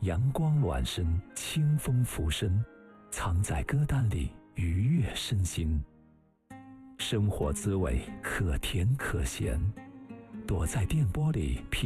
阳光暖身，清风拂身，藏在歌单里，愉悦身心。生活滋味可甜可咸，躲在电波里品